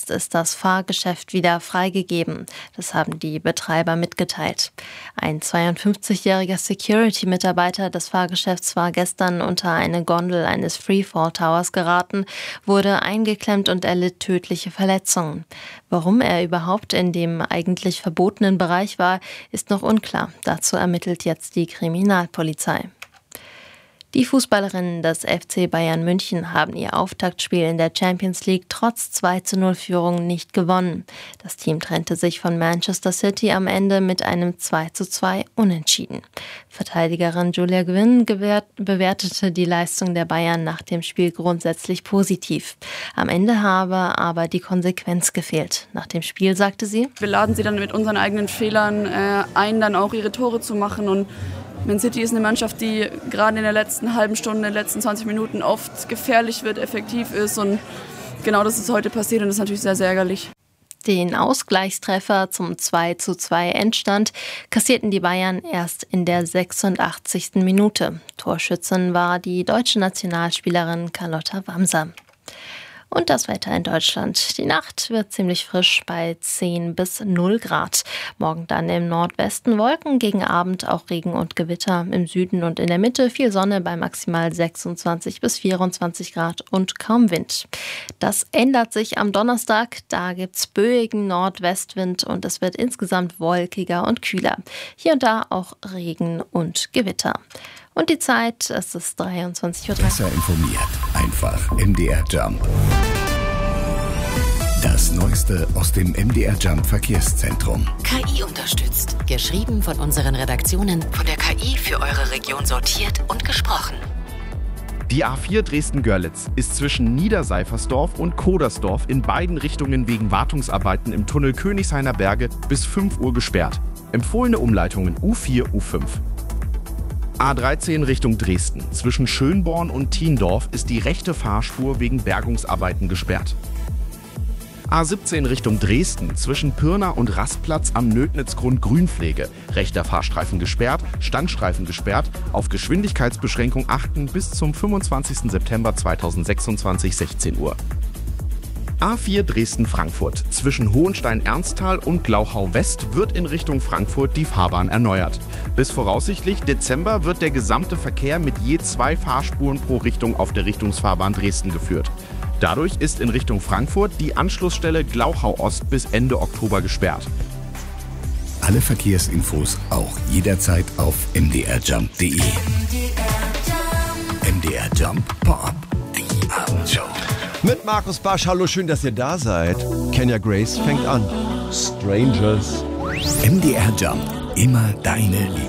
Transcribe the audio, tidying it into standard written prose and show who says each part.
Speaker 1: Jetzt ist das Fahrgeschäft wieder freigegeben. Das haben die Betreiber mitgeteilt. Ein 52-jähriger Security-Mitarbeiter des Fahrgeschäfts war gestern unter eine Gondel eines Freefall Towers geraten, wurde eingeklemmt und erlitt tödliche Verletzungen. Warum er überhaupt in dem eigentlich verbotenen Bereich war, ist noch unklar. Dazu ermittelt jetzt die Kriminalpolizei. Die Fußballerinnen des FC Bayern München haben ihr Auftaktspiel in der Champions League trotz 2:0-Führung nicht gewonnen. Das Team trennte sich von Manchester City am Ende mit einem 2:2 Unentschieden. Verteidigerin Julia Gwynn bewertete die Leistung der Bayern nach dem Spiel grundsätzlich positiv. Am Ende habe aber die Konsequenz gefehlt. Nach dem Spiel sagte sie:
Speaker 2: Wir laden sie dann mit unseren eigenen Fehlern ein, dann auch ihre Tore zu machen. Und Man City ist eine Mannschaft, die gerade in der letzten halben Stunde, in den letzten 20 Minuten oft gefährlich wird, effektiv ist. Und genau das ist heute passiert und das ist natürlich sehr, sehr ärgerlich.
Speaker 1: Den Ausgleichstreffer zum 2:2 Endstand kassierten die Bayern erst in der 86. Minute. Torschützin war die deutsche Nationalspielerin Carlotta Wamser. Und das Wetter in Deutschland. Die Nacht wird ziemlich frisch bei 10 bis 0 Grad. Morgen dann im Nordwesten Wolken, gegen Abend auch Regen und Gewitter. Im Süden und in der Mitte viel Sonne bei maximal 26 bis 24 Grad und kaum Wind. Das ändert sich am Donnerstag. Da gibt's böigen Nordwestwind und es wird insgesamt wolkiger und kühler. Hier und da auch Regen und Gewitter. Und die Zeit, es ist 23:03 Uhr.
Speaker 3: Besser informiert, einfach MDR Jump. Das Neueste aus dem MDR Jump Verkehrszentrum.
Speaker 4: KI unterstützt. Geschrieben von unseren Redaktionen, von der KI für eure Region sortiert und gesprochen.
Speaker 5: Die A4 Dresden-Görlitz ist zwischen Niederseifersdorf und Kodersdorf in beiden Richtungen wegen Wartungsarbeiten im Tunnel Königshainer Berge bis 5 Uhr gesperrt. Empfohlene Umleitungen U4, U5. A13 Richtung Dresden. Zwischen Schönborn und Thiendorf ist die rechte Fahrspur wegen Bergungsarbeiten gesperrt. A17 Richtung Dresden. Zwischen Pirna und Rastplatz am Nötnitzgrund Grünpflege. Rechter Fahrstreifen gesperrt, Standstreifen gesperrt. Auf Geschwindigkeitsbeschränkung achten bis zum 25. September 2026, 16 Uhr. A4 Dresden-Frankfurt. Zwischen Hohenstein-Ernsthal und Glauchau-West wird in Richtung Frankfurt die Fahrbahn erneuert. Bis voraussichtlich Dezember wird der gesamte Verkehr mit je 2 Fahrspuren pro Richtung auf der Richtungsfahrbahn Dresden geführt. Dadurch ist in Richtung Frankfurt die Anschlussstelle Glauchau-Ost bis Ende Oktober gesperrt.
Speaker 3: Alle Verkehrsinfos auch jederzeit auf mdrjump.de. MDR Jump Pop, die Abendshow.
Speaker 6: Mit Markus Barsch, hallo, schön, dass ihr da seid. Kenya Grace fängt an. Strangers.
Speaker 3: MDR Jump, immer deine Liebe.